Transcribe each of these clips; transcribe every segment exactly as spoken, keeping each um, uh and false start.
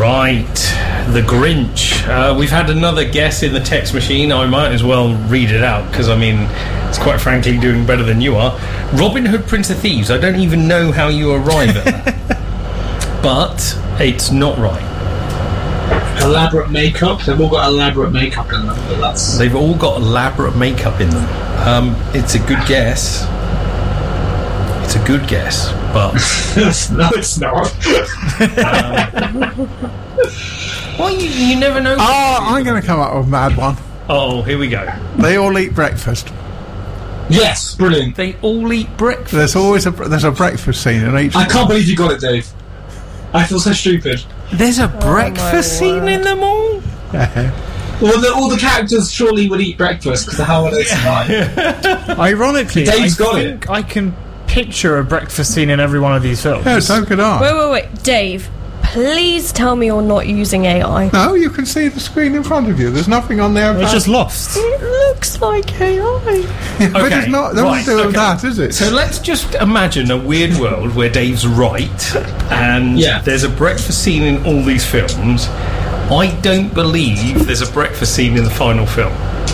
Right, The Grinch. Uh, we've had another guess in the text machine. I might as well read it out because, I mean, it's quite frankly doing better than you are. Robin Hood, Prince of Thieves. I don't even know how you arrive at that. But it's not right. Elaborate makeup. They've all got elaborate makeup in them, but that's... They've all got elaborate makeup in them. Um, it's a good guess. It's a good guess, but... no, it's not. um, well, you, you never know. Oh, I'm going to come up with a mad one. Oh, here we go. They all eat breakfast. Yes, brilliant. They all eat breakfast. There's always a there's a breakfast scene in each. I can't believe you got it, Dave. I feel so stupid. There's a breakfast scene word. in them all? Well, the, all the characters surely would eat breakfast, because how would they survive? Ironically, Dave's I got think it. I can picture a breakfast scene in every one of these films. Yeah, so could I. Wait, wait, wait. Dave, please tell me you're not using A I. No, you can see the screen in front of you. There's nothing on there. It's just Lost. It looks like A I. Yeah, but Okay, it's not. Nothing right, to do with okay. that, is it? So let's just imagine a weird world where Dave's right, and Yeah. there's a breakfast scene in all these films. I don't believe there's a breakfast scene in the final film.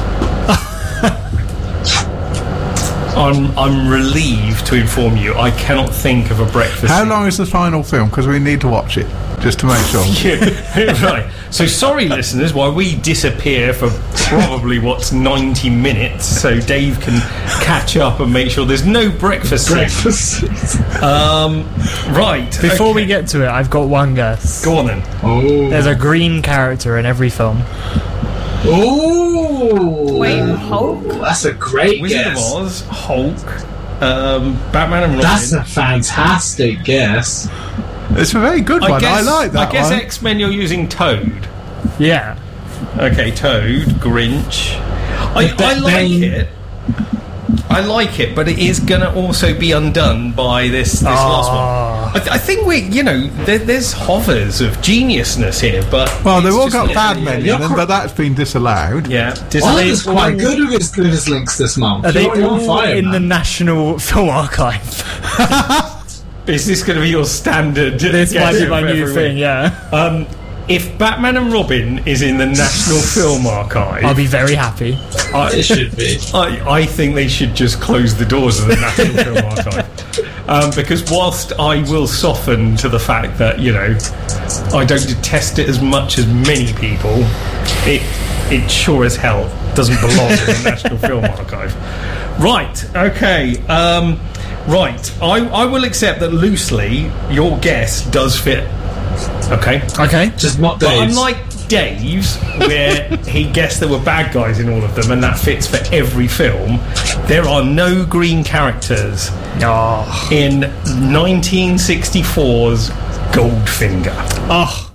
I'm I'm relieved to inform you I cannot think of a breakfast How scene. long is the final film? Because we need to watch it just to make sure. Yeah, right. So sorry, listeners, while we disappear for probably what's ninety minutes, so Dave can catch up and make sure there's no breakfast. Breakfast. Um, right. Before okay. we get to it, I've got one guess. Go on then. Oh. There's a green character in every film. Oh. Wait, Hulk? That's a great Wizard guess. of Oz, Hulk, um, Batman and Robin. That's a fantastic guess. It's a very good I one. guess, I like that I guess one. X-Men you're using Toad. Yeah. Okay, Toad, Grinch. I, The I like Bane. it. I like it, but it is going to also be undone by this, this last one. I, th- I think we, you know, there, there's hovers of geniusness here, but well, they've it's all just got not bad really- men You're in them, cor- but that's been disallowed. Yeah, Oliver's Disney. quite good with his, with his links this month. Are they You're on all fire, in the man. National Film Archive? Is this going to be your standard? This might be guess my of new every thing, week? yeah. Um, if Batman and Robin is in the National Film Archive, I'll be very happy. I, It should be. I, I think they should just close the doors of the National Film Archive. Um, because whilst I will soften to the fact that, you know, I don't detest it as much as many people, it it sure as hell doesn't belong in the National Film Archive. Right, okay. Um, right, I, I will accept that loosely your guess does fit. Okay? Okay. Just not But Dave's. unlike Dave's, where he guessed there were bad guys in all of them, and that fits for every film, there are no green characters Oh. in nineteen sixty-four's Goldfinger. Oh.